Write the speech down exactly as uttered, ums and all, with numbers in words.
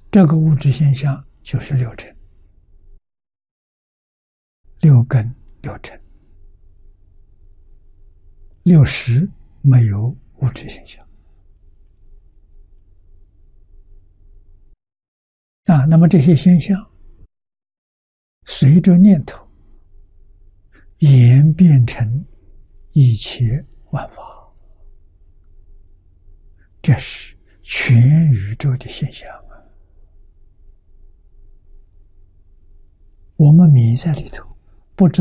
这个物质现象就是六尘、六根、六尘。六识没有物质现象啊，那么这些现象随着念头演变成一切万法，这是全宇宙的现象啊！我们迷在里头，